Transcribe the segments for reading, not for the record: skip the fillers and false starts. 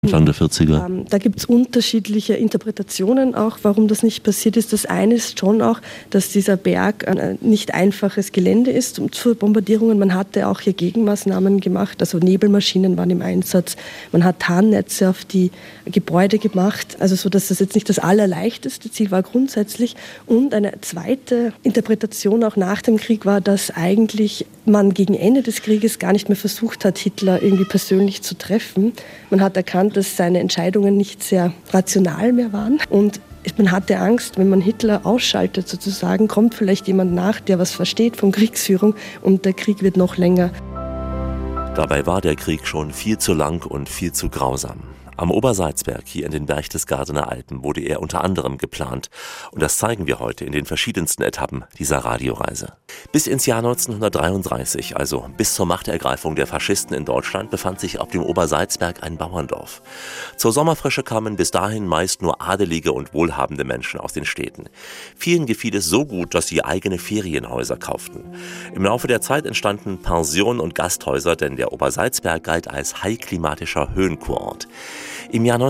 Anfang der 40er. Da gibt es unterschiedliche Interpretationen auch, warum das nicht passiert ist. Das eine ist schon auch, dass dieser Berg ein nicht einfaches Gelände ist zur Bombardierungen. Man hatte auch hier Gegenmaßnahmen gemacht, also Nebelmaschinen waren im Einsatz. Man hat Tarnnetze auf die Gebäude gemacht, also so, dass das jetzt nicht das allerleichteste Ziel war grundsätzlich. Und eine zweite Interpretation auch nach dem Krieg war, dass eigentlich man gegen Ende des Krieges gar nicht mehr versucht hat, Hitler irgendwie persönlich zu treffen. Man hat erkannt, dass seine Entscheidungen nicht sehr rational mehr waren. Und man hatte Angst, wenn man Hitler ausschaltet sozusagen, kommt vielleicht jemand nach, der was versteht von Kriegsführung und der Krieg wird noch länger. Dabei war der Krieg schon viel zu lang und viel zu grausam. Am Obersalzberg, hier in den Berchtesgadener Alpen, wurde er unter anderem geplant. Und das zeigen wir heute in den verschiedensten Etappen dieser Radioreise. Bis ins Jahr 1933, also bis zur Machtergreifung der Faschisten in Deutschland, befand sich auf dem Obersalzberg ein Bauerndorf. Zur Sommerfrische kamen bis dahin meist nur adelige und wohlhabende Menschen aus den Städten. Vielen gefiel es so gut, dass sie eigene Ferienhäuser kauften. Im Laufe der Zeit entstanden Pensionen und Gasthäuser, denn der Obersalzberg galt als high-klimatischer Höhenkurort. Im Jahr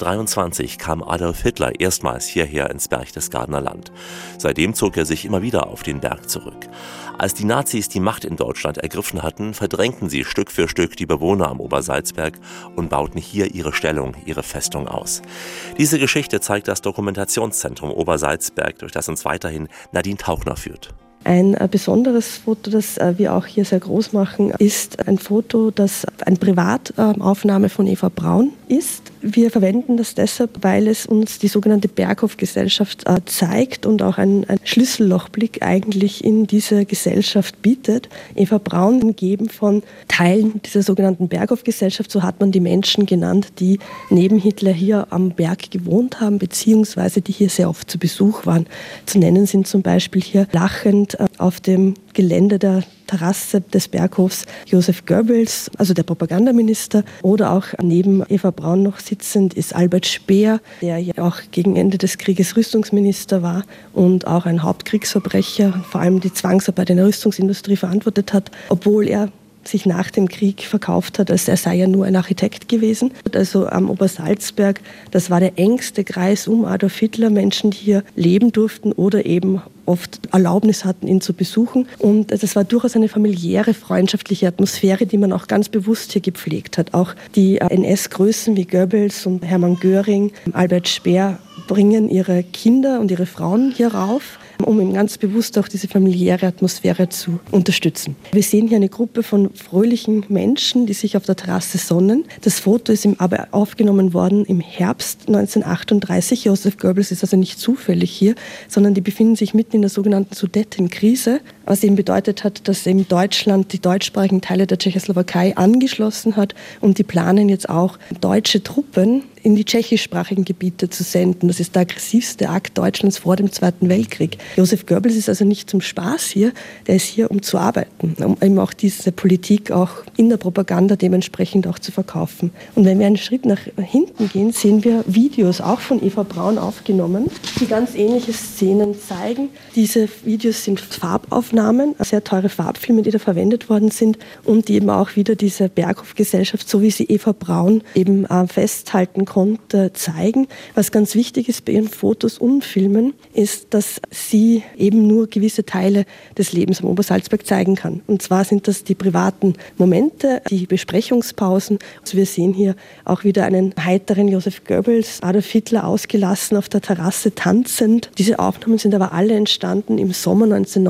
1923 kam Adolf Hitler erstmals hierher ins Berchtesgadener Land. Seitdem zog er sich immer wieder auf den Berg zurück. Als die Nazis die Macht in Deutschland ergriffen hatten, verdrängten sie Stück für Stück die Bewohner am Obersalzberg und bauten hier ihre Stellung, ihre Festung aus. Diese Geschichte zeigt das Dokumentationszentrum Obersalzberg, durch das uns weiterhin Nadine Tauchner führt. Ein besonderes Foto, das wir auch hier sehr groß machen, ist ein Foto, das eine Privataufnahme von Eva Braun ist. Wir verwenden das deshalb, weil es uns die sogenannte Berghof-Gesellschaft zeigt und auch einen Schlüssellochblick eigentlich in diese Gesellschaft bietet. Eva Braun umgeben von Teilen dieser sogenannten Berghof-Gesellschaft, so hat man die Menschen genannt, die neben Hitler hier am Berg gewohnt haben, beziehungsweise die hier sehr oft zu Besuch waren. Zu nennen sind zum Beispiel hier lachend auf dem Gelände der Terrasse des Berghofs Josef Goebbels, also der Propagandaminister, oder auch neben Eva Braun noch sitzend ist Albert Speer, der ja auch gegen Ende des Krieges Rüstungsminister war und auch ein Hauptkriegsverbrecher, vor allem die Zwangsarbeit in der Rüstungsindustrie verantwortet hat, obwohl er sich nach dem Krieg verkauft hat, als er sei ja nur ein Architekt gewesen. Also am Obersalzberg, das war der engste Kreis um Adolf Hitler, Menschen, die hier leben durften oder eben oft Erlaubnis hatten, ihn zu besuchen. Und das war durchaus eine familiäre, freundschaftliche Atmosphäre, die man auch ganz bewusst hier gepflegt hat. Auch die NS-Größen wie Goebbels und Hermann Göring, Albert Speer bringen ihre Kinder und ihre Frauen hier rauf, um ihm ganz bewusst auch diese familiäre Atmosphäre zu unterstützen. Wir sehen hier eine Gruppe von fröhlichen Menschen, die sich auf der Terrasse sonnen. Das Foto ist aber aufgenommen worden im Herbst 1938. Josef Goebbels ist also nicht zufällig hier, sondern die befinden sich mitten in der sogenannten Sudetenkrise, was eben bedeutet hat, dass eben Deutschland die deutschsprachigen Teile der Tschechoslowakei angeschlossen hat und die planen jetzt auch deutsche Truppen in die tschechischsprachigen Gebiete zu senden. Das ist der aggressivste Akt Deutschlands vor dem Zweiten Weltkrieg. Josef Goebbels ist also nicht zum Spaß hier, der ist hier, um zu arbeiten, um eben auch diese Politik auch in der Propaganda dementsprechend auch zu verkaufen. Und wenn wir einen Schritt nach hinten gehen, sehen wir Videos auch von Eva Braun aufgenommen, die ganz ähnliche Szenen zeigen. Diese Videos sind Farbaufnahmen, sehr teure Farbfilme, die da verwendet worden sind und die eben auch wieder diese Berghof-Gesellschaft, so wie sie Eva Braun eben festhalten konnte, zeigen. Was ganz wichtig ist bei ihren Fotos und Filmen, ist, dass sie eben nur gewisse Teile des Lebens am Obersalzberg zeigen kann. Und zwar sind das die privaten Momente, die Besprechungspausen. Also wir sehen hier auch wieder einen heiteren Josef Goebbels, Adolf Hitler ausgelassen auf der Terrasse tanzend. Diese Aufnahmen sind aber alle entstanden im Sommer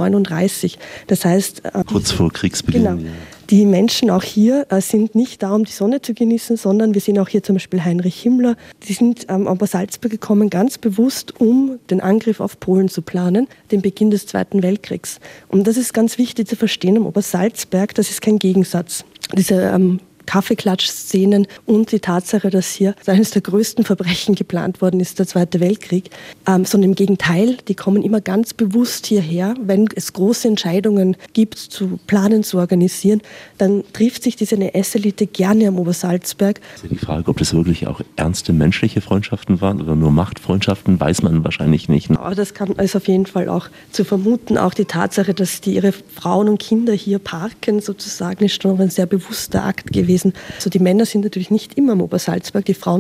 1939. Das heißt, kurz vor Kriegsbeginn. Genau. Die Menschen auch hier sind nicht da, um die Sonne zu genießen, sondern wir sehen auch hier zum Beispiel Heinrich Himmler. Die sind am Obersalzberg gekommen, ganz bewusst, um den Angriff auf Polen zu planen, den Beginn des Zweiten Weltkriegs. Und das ist ganz wichtig zu verstehen am Obersalzberg, das ist kein Gegensatz. Diese Kaffeeklatsch-Szenen und die Tatsache, dass hier eines der größten Verbrechen geplant worden ist, der Zweite Weltkrieg, sondern im Gegenteil, die kommen immer ganz bewusst hierher. Wenn es große Entscheidungen gibt, zu planen, zu organisieren, dann trifft sich diese NS-Elite gerne am Obersalzberg. Also die Frage, ob das wirklich auch ernste menschliche Freundschaften waren oder nur Machtfreundschaften, weiß man wahrscheinlich nicht. Aber das ist auf jeden Fall auch zu vermuten. Auch die Tatsache, dass die ihre Frauen und Kinder hier parken, sozusagen, ist schon ein sehr bewusster Akt gewesen. gewesen. Also die Männer sind natürlich nicht immer am Obersalzberg, die Frauen